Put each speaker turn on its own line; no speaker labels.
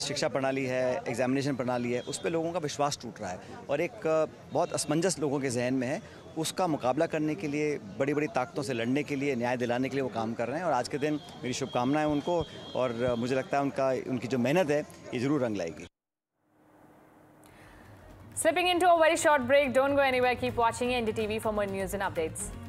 शिक्षा प्रणाली है, एग्जामिनेशन प्रणाली है, उस पे लोगों का विश्वास टूट रहा है और एक बहुत असमंजस लोगों के जहन में है। उसका मुकाबला करने के लिए, बड़ी बड़ी ताकतों से लड़ने के लिए, न्याय दिलाने के लिए वो काम कर रहे हैं और आज के दिन मेरी शुभकामनाएं उनको और मुझे लगता है उनकी जो मेहनत है ये ज़रूर रंग लाएगी।
Slipping into a very short break, don't go anywhere, keep watching NDTV for more news and updates.